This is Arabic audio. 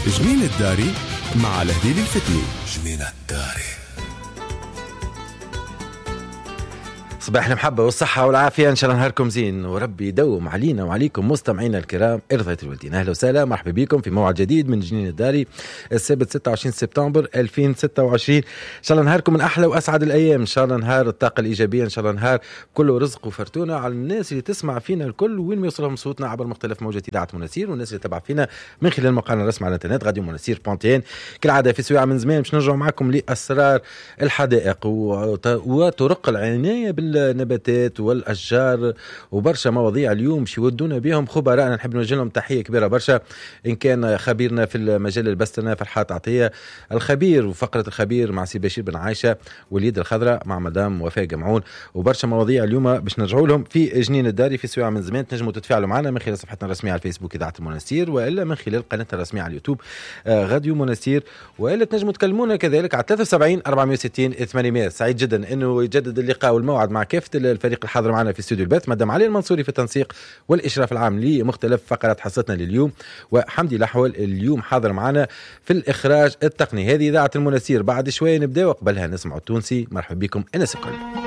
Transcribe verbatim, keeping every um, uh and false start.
جنين الداري مع الهديل الفتني. جنين الداري. صباح المحبة والصحة والعافية، إن شاء الله نهاركم زين وربي يدوم علينا وعليكم مستمعينا الكرام إرضاية الوالدين. أهلا وسهلا، مرحبا بكم في موعد جديد من جنين الداري السبت ستة وعشرين سبتمبر ألفين وستة وعشرين. إن شاء الله نهاركم من أحلى وأسعد الأيام، إن شاء الله نهار الطاقة الإيجابية، إن شاء الله نهار كله رزق وفرتونة على الناس اللي تسمع فينا الكل وين ما يوصلهم صوتنا عبر مختلف موجات إذاعة مناسير، والناس اللي تبع فينا من خلال موقعنا الرسمي على الانترنت راديو مناسير بونتين. كالعادة في سواعة من زمان باش نرجع معكم لأسرار الحدائق وطرق العناية بالنباتات والأشجار وبرشا مواضيع اليوم باش يودونا بهم خبراء. نحب نوجه لهم تحية كبيرة برشا، إن كان خبيرنا في المجال البستنة فرحات عطية الخبير وفقرة الخبير مع سي بشير بن عايشة واليد الخضراء مع مدام وفاء جمعون، وبرشا مواضيع اليوم باش نرجعوا لهم في جنين الداري في سواعة من زمان. تنجموا تتفاعلوا معنا من خلال صفحتنا الرسمية على الفيسبوك إذاعة المناسير، وإلا من خلال قناتنا الرسمية على اليوتيوب راديو مناسير، وإلا تنجموا تكلمونا كذلك على ثلاثة وسبعين أربعمية وستين ثمانمية. سعيد جدا إنه يجدد اللقاء والموعد مع كافة الفريق الحاضر معنا في استوديو البث، مدام علي المنصوري في التنسيق والإشراف العام لمختلف فقرات حصتنا لليوم، وحمدي الأحول اليوم حاضر معنا في الإخراج التقني. هذه إذاعة المناسير، بعد شوية نبدأ وقبلها نسمع التونسي. مرحبا بكم أنس الكل.